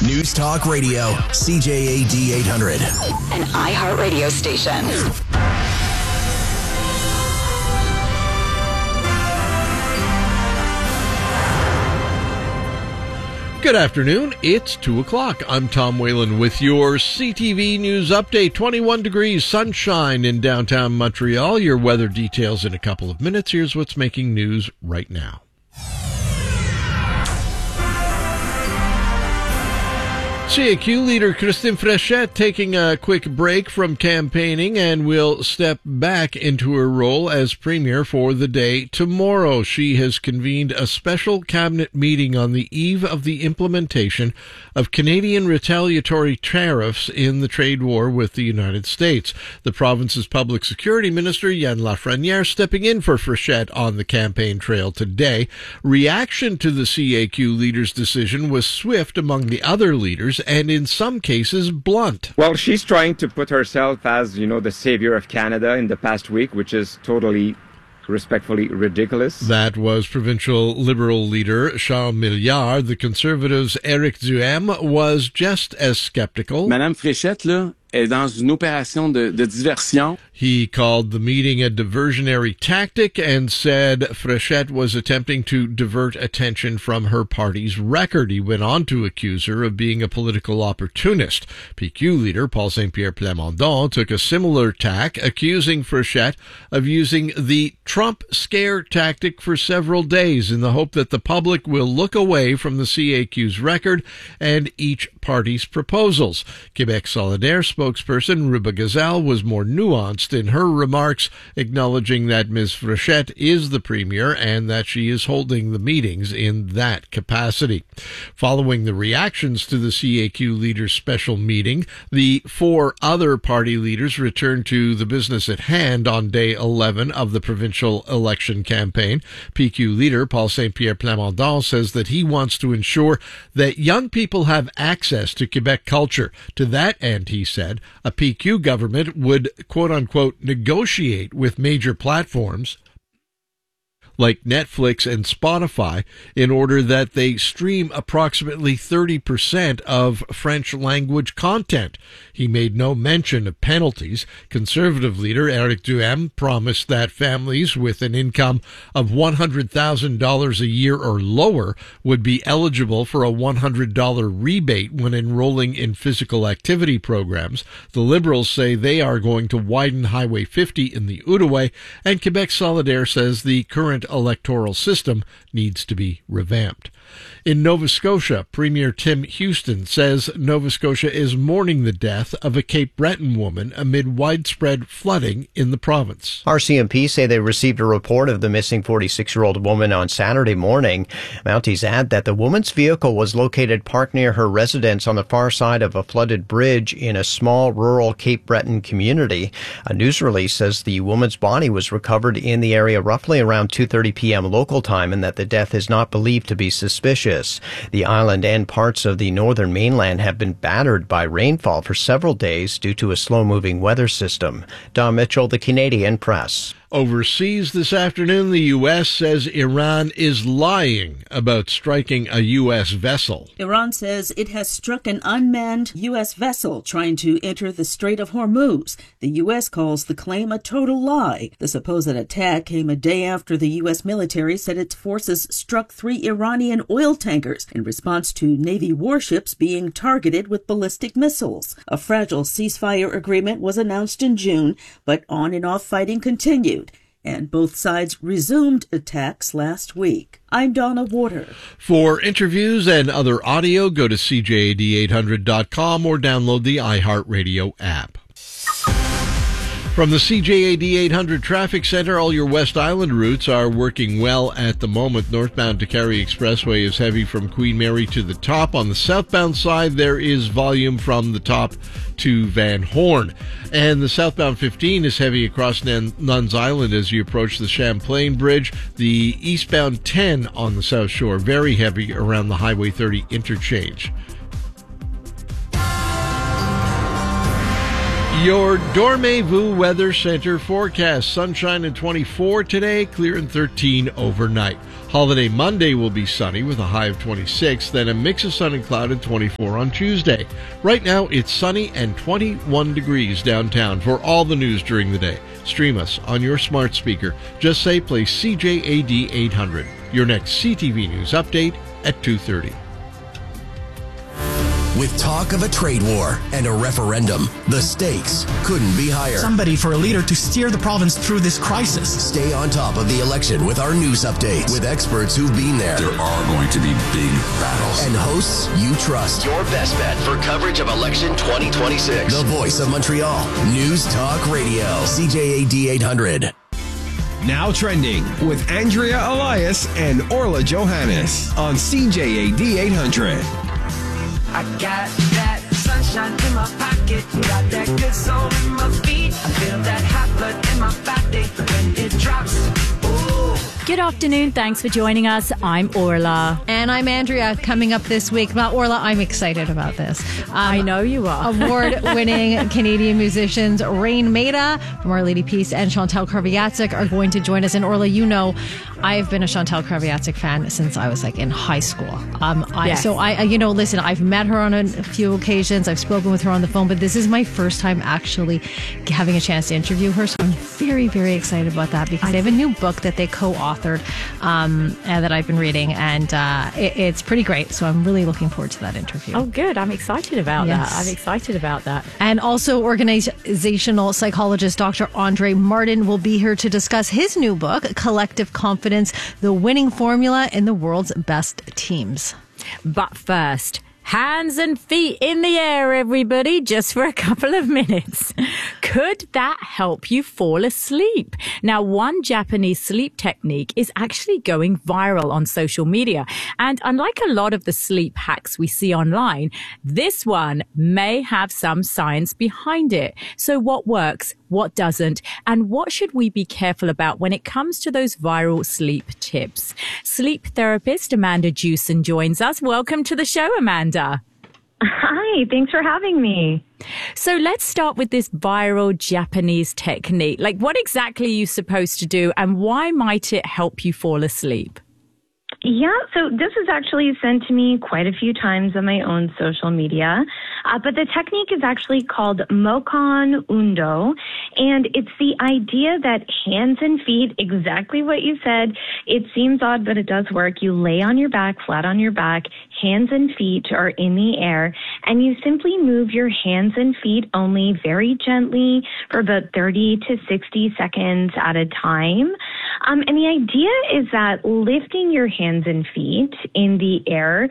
News Talk Radio, CJAD 800. An iHeart radio station. Good afternoon. It's 2 o'clock. I'm Tom Whalen with your CTV News Update. 21 degrees, sunshine in downtown Montreal. Your weather details in a couple of minutes. Here's what's making news right now. CAQ leader Christine Fréchette taking a quick break from campaigning and will step back into her role as premier for the day tomorrow. She has convened a special cabinet meeting on the eve of the implementation of Canadian retaliatory tariffs in the trade war with the United States. The province's public security minister, Yann Lafrenière, stepping in for Fréchette on the campaign trail today. Reaction to the CAQ leader's decision was swift among the other leaders, and in some cases blunt. Well, she's trying to put herself as, the savior of Canada in the past week, which is totally, respectfully ridiculous. That was provincial Liberal leader Charles Milliard. The Conservatives' Éric Duhaime was just as skeptical. Madame Fréchette, là, est dans une opération de diversion. He called the meeting a diversionary tactic and said Fréchette was attempting to divert attention from her party's record. He went on to accuse her of being a political opportunist. PQ leader Paul Saint-Pierre Plamondon took a similar tack, accusing Fréchette of using the Trump scare tactic for several days in the hope that the public will look away from the CAQ's record and each party's proposals. Quebec Solidaire spokesperson Ruba Gazal was more nuanced in her remarks, acknowledging that Ms. Fréchette is the premier and that she is holding the meetings in that capacity. Following the reactions to the CAQ leaders' special meeting, the four other party leaders returned to the business at hand on day 11 of the provincial election campaign. PQ leader Paul Saint-Pierre Plamondon says that he wants to ensure that young people have access to Quebec culture. To that end, he said, a PQ government would, quote-unquote, negotiate with major platforms like Netflix and Spotify in order that they stream approximately 30% of French-language content. He made no mention of penalties. Conservative leader Éric Duhaime promised that families with an income of $100,000 a year or lower would be eligible for a $100 rebate when enrolling in physical activity programs. The Liberals say they are going to widen Highway 50 in the Outaouais, and Quebec Solidaire says the current electoral system needs to be revamped. In Nova Scotia, Premier Tim Houston says Nova Scotia is mourning the death of a Cape Breton woman amid widespread flooding in the province. RCMP say they received a report of the missing 46-year-old woman on Saturday morning. Mounties add that the woman's vehicle was located parked near her residence on the far side of a flooded bridge in a small rural Cape Breton community. A news release says the woman's body was recovered in the area roughly around 2:30 p.m. local time and that the death is not believed to be suspicious. The island and parts of the northern mainland have been battered by rainfall for several days due to a slow-moving weather system. Don Mitchell, The Canadian Press. Overseas this afternoon, the U.S. says Iran is lying about striking a U.S. vessel. Iran says it has struck an unmanned U.S. vessel trying to enter the Strait of Hormuz. The U.S. calls the claim a total lie. The supposed attack came a day after the U.S. military said its forces struck 3 Iranian oil tankers in response to Navy warships being targeted with ballistic missiles. A fragile ceasefire agreement was announced in June, but on and off fighting continued, and both sides resumed attacks last week. I'm Donna Water. For interviews and other audio, go to CJAD800.com or download the iHeartRadio app. From the CJAD 800 Traffic Center, all your West Island routes are working well at the moment. Northbound to Cary Expressway is heavy from Queen Mary to the top. On the southbound side, there is volume from the top to Van Horn. And the southbound 15 is heavy across Nuns Island as you approach the Champlain Bridge. The eastbound 10 on the South Shore, very heavy around the Highway 30 interchange. Your Dormez-vous Weather Center forecast: sunshine and 24 today, clear and 13 overnight. Holiday Monday will be sunny with a high of 26, then a mix of sun and cloud at 24 on Tuesday. Right now, it's sunny and 21 degrees downtown. For all the news during the day, stream us on your smart speaker. Just say play CJAD 800. Your next CTV News update at 2:30. With talk of a trade war and a referendum, the stakes couldn't be higher. Somebody for a leader to steer the province through this crisis. Stay on top of the election with our news updates with experts who've been there. There are going to be big battles. And hosts you trust. Your best bet for coverage of election 2026. The voice of Montreal. News Talk Radio. CJAD 800. Now trending with Andrea Elias and Orla Johannes on CJAD 800. I got that sunshine in my pocket, got that good soul in my feet. I feel that hot blood in my body when it drops. Ooh. Good afternoon. Thanks for joining us. I'm Orla. And I'm Andrea. Coming up this week, well, Orla, I'm excited about this. I know you are. Award-winning Canadian musicians Rain Maida from Our Lady Peace and Chantal Kreviazuk are going to join us. And Orla, you know, I've been a Chantal Kreviazuk fan since I was in high school. Yes. So listen, I've met her on a few occasions. I've spoken with her on the phone, but this is my first time actually having a chance to interview her. So I'm very, very excited about that because they have a new book that they co-authored that I've been reading, and it's pretty great. So I'm really looking forward to that interview. Oh, good. I'm excited about that. I'm excited about that. And also organizational psychologist Dr. Andre Martin will be here to discuss his new book, Collective Confidence, The Winning Formula in the World's Best Teams. But first, hands and feet in the air, everybody, just for a couple of minutes. Could that help you fall asleep? Now, one Japanese sleep technique is actually going viral on social media. And unlike a lot of the sleep hacks we see online, this one may have some science behind it. So what works, what doesn't, and what should we be careful about when it comes to those viral sleep tips? Sleep therapist Amanda Jewson joins us. Welcome to the show, Amanda. Hi, thanks for having me. So let's start with this viral Japanese technique. What exactly are you supposed to do, and why might it help you fall asleep? Yeah, so this was actually sent to me quite a few times on my own social media, but the technique is actually called Mokan Undo, and it's the idea that hands and feet, exactly what you said, it seems odd, but it does work. You lay on your back, flat on your back, hands and feet are in the air, and you simply move your hands and feet only very gently for about 30 to 60 seconds at a time. And the idea is that lifting your hands and feet in the air,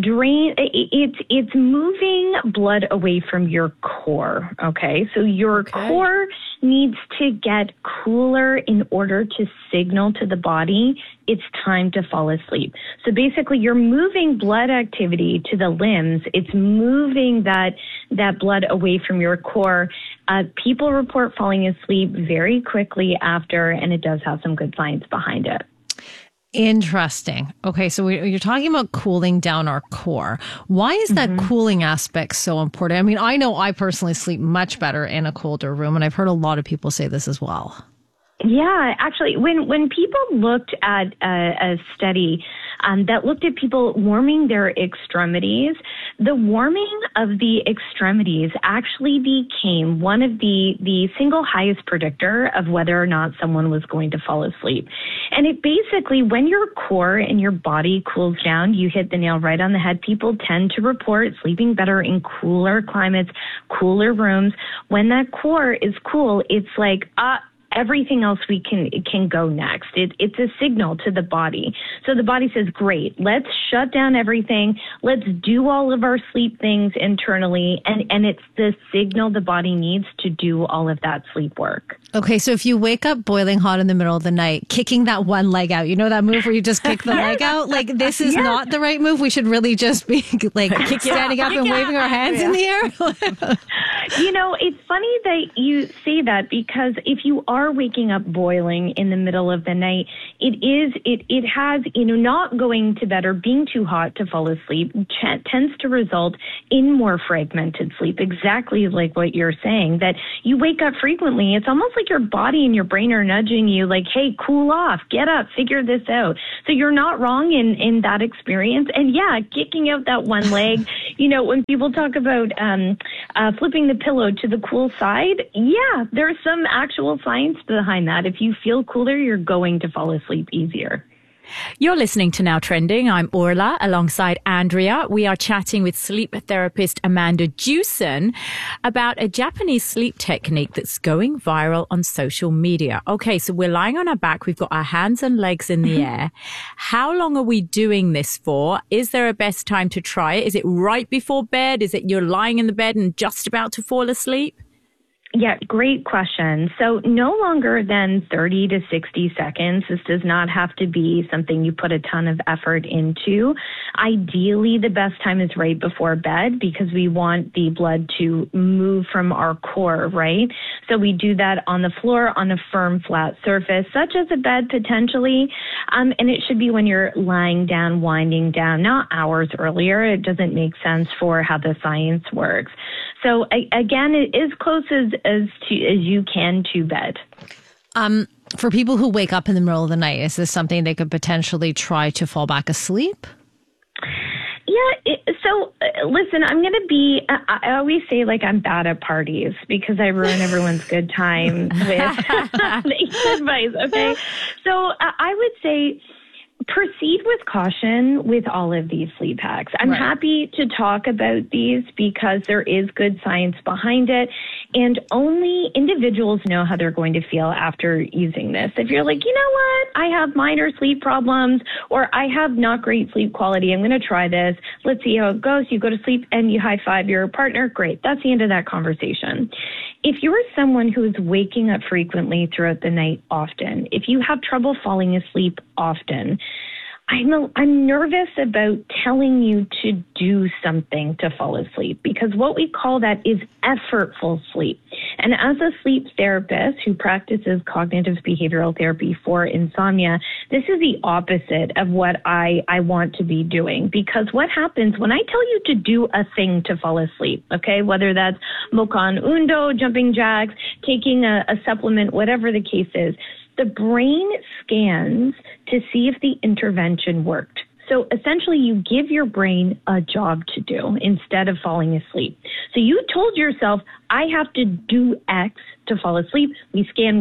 it's moving blood away from your core, okay? So your core needs to get cooler in order to signal to the body it's time to fall asleep. So basically, you're moving blood activity to the limbs. It's moving that blood away from your core. People report falling asleep very quickly after, and it does have some good science behind it. Interesting. Okay, so you're talking about cooling down our core. Why is that cooling aspect so important? I mean, I know I personally sleep much better in a colder room, and I've heard a lot of people say this as well. Yeah, actually, when people looked at a study that looked at people warming their extremities, the warming of the extremities actually became one of the single highest predictor of whether or not someone was going to fall asleep. And it basically, when your core and your body cools down, you hit the nail right on the head. People tend to report sleeping better in cooler climates, cooler rooms. When that core is cool, it's like, everything else we can go next. It's a signal to the body. So the body says, great, let's shut down everything. Let's do all of our sleep things internally. And it's the signal the body needs to do all of that sleep work. Okay, so if you wake up boiling hot in the middle of the night, kicking that one leg out, you know that move where you just kick the leg out? This is not the right move. We should really just be standing up and waving our hands in the air. It's funny that you say that, because if you are are waking up boiling in the middle of the night, it has, not going to bed or being too hot to fall asleep tends to result in more fragmented sleep, exactly like what you're saying, that you wake up frequently. It's almost like your body and your brain are nudging you like, hey, cool off, get up, figure this out. So you're not wrong in that experience. And yeah, kicking out that one leg, when people talk about flipping the pillow to the cool side, yeah, there's some actual science behind that. If you feel cooler, you're going to fall asleep easier. You're listening to Now Trending. I'm Orla alongside Andrea. We are chatting with sleep therapist Amanda Jewson about a Japanese sleep technique that's going viral on social media. Okay, so we're lying on our back. We've got our hands and legs in the air. How long are we doing this for? Is there a best time to try it? Is it right before bed? Is it you're lying in the bed and just about to fall asleep? Yeah, great question. So no longer than 30 to 60 seconds. This does not have to be something you put a ton of effort into. Ideally, the best time is right before bed because we want the blood to move from our core, right? So we do that on the floor on a firm, flat surface, such as a bed potentially. And it should be when you're lying down, winding down, not hours earlier. It doesn't make sense for how the science works. So again, as close as you can to bed. For people who wake up in the middle of the night, is this something they could potentially try to fall back asleep? Yeah. So listen, I'm going to be, I always say like I'm bad at parties because I ruin everyone's good time with the advice. Okay. So I would say, proceed with caution with all of these sleep hacks. I'm happy to talk about these because there is good science behind it, and only individuals know how they're going to feel after using this. If you're like, you know what, I have minor sleep problems or I have not great sleep quality, I'm going to try this. Let's see how it goes. You go to sleep and you high five your partner. Great. That's the end of that conversation. If you're someone who is waking up frequently throughout the night often, if you have trouble falling asleep often, I'm nervous about telling you to do something to fall asleep because what we call that is effortful sleep. And as a sleep therapist who practices cognitive behavioral therapy for insomnia, this is the opposite of what I want to be doing, because what happens when I tell you to do a thing to fall asleep, okay, whether that's Mokan Undo, jumping jacks, taking a supplement, whatever the case is, the brain scans to see if the intervention worked. So essentially, you give your brain a job to do instead of falling asleep. So you told yourself, I have to do X to fall asleep. We scan.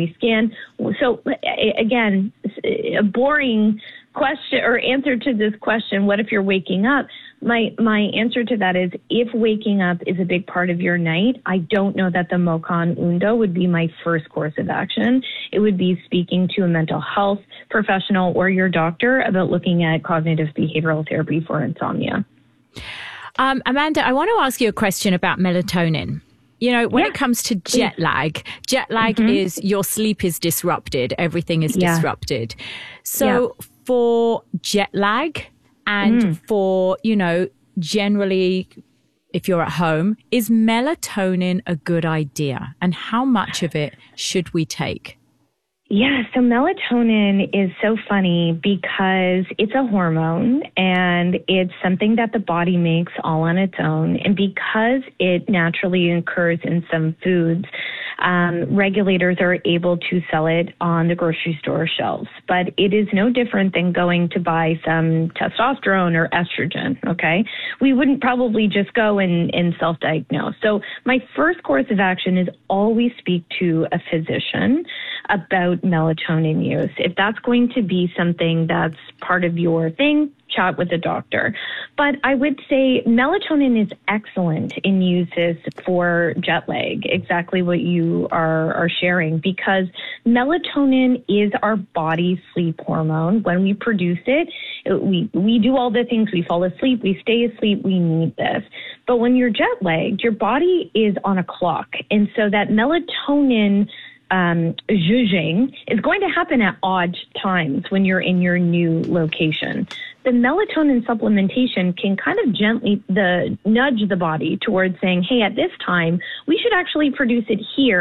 So again, a boring question or answer to this question, what if you're waking up? My answer to that is, if waking up is a big part of your night, I don't know that the Mokan Undo would be my first course of action. It would be speaking to a mental health professional or your doctor about looking at cognitive behavioral therapy for insomnia. Amanda, I want to ask you a question about melatonin. When it comes to jet lag is your sleep is disrupted. Everything is disrupted. So for jet lag and for, generally, if you're at home, is melatonin a good idea? And how much of it should we take? Yeah, so melatonin is so funny because it's a hormone and it's something that the body makes all on its own. And because it naturally occurs in some foods, regulators are able to sell it on the grocery store shelves. But it is no different than going to buy some testosterone or estrogen, okay? We wouldn't probably just go and self-diagnose. So my first course of action is always speak to a physician about melatonin use. If that's going to be something that's part of your thing, chat with a doctor. But I would say melatonin is excellent in uses for jet lag, exactly what you are sharing, because melatonin is our body's sleep hormone. When we produce it, we do all the things. We fall asleep, we stay asleep, we need this. But when you're jet lagged, your body is on a clock. And so that melatonin zhuzhing is going to happen at odd times when you're in your new location. The melatonin supplementation can kind of gently nudge the body towards saying, hey, at this time, we should actually produce it here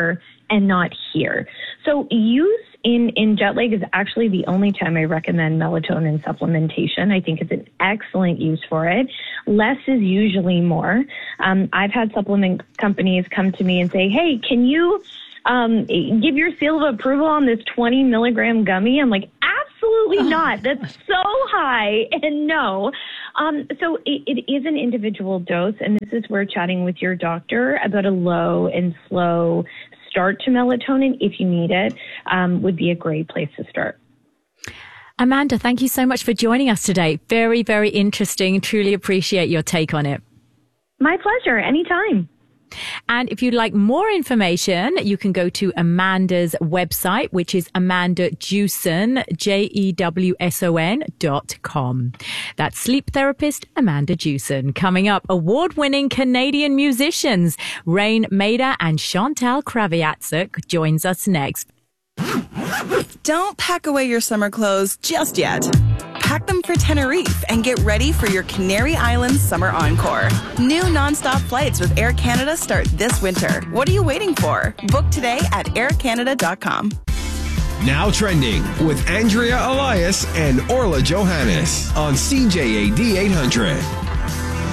and not here. So use in jet lag is actually the only time I recommend melatonin supplementation. I think it's an excellent use for it. Less is usually more. I've had supplement companies come to me and say, hey, can you give your seal of approval on this 20 milligram gummy? I'm like, absolutely not. That's so high. And no. So it is an individual dose. And this is where chatting with your doctor about a low and slow start to melatonin, if you need it, would be a great place to start. Amanda, thank you so much for joining us today. Very, very interesting. Truly appreciate your take on it. My pleasure. Anytime. And if you'd like more information, you can go to Amanda's website, which is AmandaJewson, JEWSON.com. That's sleep therapist Amanda Jewson. Coming up, award-winning Canadian musicians Rain Maida and Chantal Kraviatsuk joins us next. Don't pack away your summer clothes just yet. Pack them for Tenerife and get ready for your Canary Islands Summer Encore. New nonstop flights with Air Canada start this winter. What are you waiting for? Book today at aircanada.com. Now trending with Andrea Elias and Orla Johannes on CJAD 800.